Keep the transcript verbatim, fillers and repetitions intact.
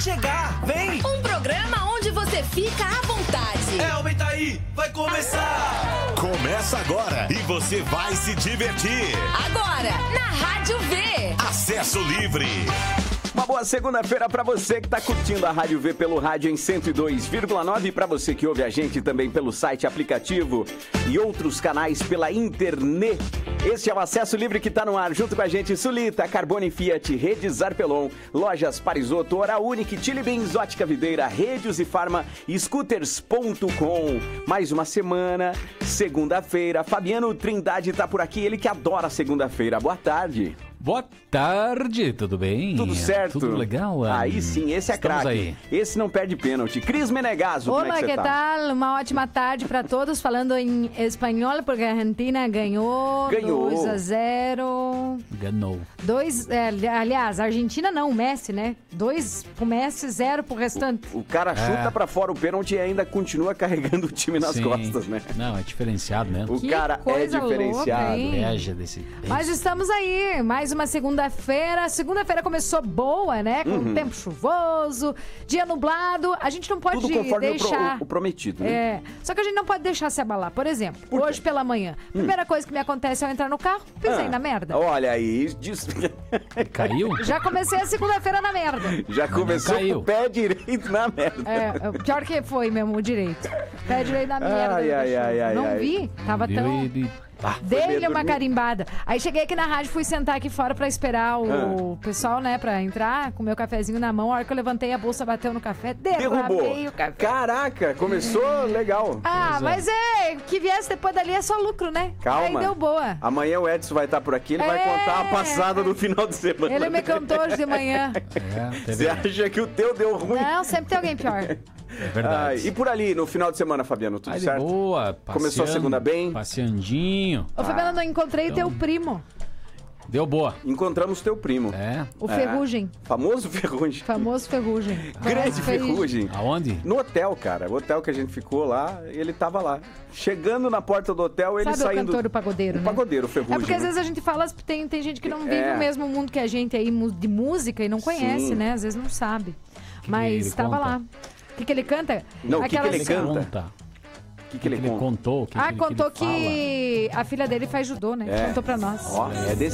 chegar, vem! Um programa onde você fica à vontade. É, aumenta aí, vai começar! Começa agora e você vai se divertir. Agora, na Rádio V. Acesso livre. Uma boa segunda-feira para você que está curtindo a Rádio V pelo rádio em cento e dois vírgula nove e para você que ouve a gente também pelo site, aplicativo e outros canais pela internet. Este é o Acesso Livre que está no ar, junto com a gente, Sulita, Carbone Fiat, Redes Arpelon, Lojas Parisotto, Hora Unique, Chili Beans, Ótica Videira, Redes e Farma, Scooters ponto com. Mais uma semana, segunda-feira. Fabiano Trindade está por aqui, ele que adora segunda-feira. Boa tarde. Boa tarde, tudo bem? Tudo certo? Tudo legal? Aí sim, esse é craque. Esse não perde pênalti. Cris Menegaso, Olá, como é que, que você tá? tal? Uma ótima tarde para todos, falando em espanhol, porque a Argentina ganhou, Ganhou. dois a zero. Ganhou. Dois, é, aliás, a Argentina não, o Messi, né? dois pro Messi, zero pro restante. O cara chuta É. pra fora o pênalti e ainda continua carregando o time nas Sim. costas, né? Não, é diferenciado mesmo. O Que cara é coisa diferenciado. louca, hein? Inveja desse... Mas estamos aí, mais uma segunda-feira. Segunda-feira começou boa, né? Com Uhum. tempo chuvoso, dia nublado. A gente não pode Tudo conforme o, pro- deixar... o- o prometido, né? É, só que a gente não pode deixar se abalar. Por exemplo, Por quê? hoje pela manhã, primeira coisa que me acontece ao entrar no carro, pisei Ah, na merda. Olha aí, diz- Caiu? Já comecei a segunda-feira na merda. já começou com caiu. o pé direito na merda. É, pior que foi mesmo, o direito. Pé direito na merda. Ai, do ai, cachorro. ai, ai, não ai. vi, tava Viu? tão... Ele... Ah, foi Dei-lhe meio uma dormir. carimbada. Aí cheguei aqui na rádio, fui sentar aqui fora pra esperar o pessoal, né, pra entrar, com o meu cafezinho na mão. A hora que eu levantei, a bolsa bateu no café, derrubei Derrubou. o café. Caraca, começou legal. Ah, Pois é. mas é, o que viesse depois dali é só lucro, né? Calma. Aí deu boa. Amanhã o Edson vai estar por aqui, ele vai É. contar a passada do final de semana. Ele me contou hoje de manhã. É, Você teve... acha que o teu deu ruim? Não, sempre tem alguém pior. é Ai, verdade. e por ali, no final de semana, Fabiano, tudo Aí de certo? boa, Começou a passeando, segunda bem? Passeandinho. Ô, Fabiano, não encontrei Então- teu primo, Deu boa. Encontramos teu primo. É. o É. Ferrugem. Famoso Ferrugem. Famoso Ferrugem. Grande Conhece Fer- Ferrugem. Aonde? No hotel, cara. O hotel que a gente ficou lá, ele tava lá. Chegando na porta do hotel, ele Sabe saindo... o cantor, o pagodeiro, O né? pagodeiro, o Ferrugem. É porque às né? vezes a gente fala, tem, tem gente que não vive É. o mesmo mundo que a gente aí mu- de música e não conhece, Sim. né? Às vezes não sabe. que Mas ele estava conta? lá. O que, que ele canta? Não, o que que Aquelas- ele canta? Conta. O que, que O que ele ele conta? contou? O que Ah, que ele- contou que ele fala? que a filha dele faz judô, né? É. Contou pra nós. Ó, é desse